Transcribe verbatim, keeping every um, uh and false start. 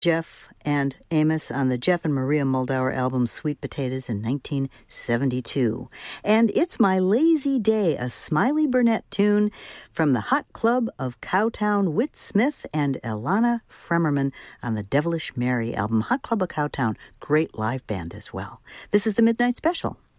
Jeff and Amos on the Jeff and Maria Muldaur album Sweet Potatoes in nineteen seventy-two. And It's My Lazy Day, a Smiley Burnett tune from the Hot Club of Cowtown, Whit Smith and Elana Fremerman on the Devilish Mary album. Hot Club of Cowtown, great live band as well. This is the Midnight Special.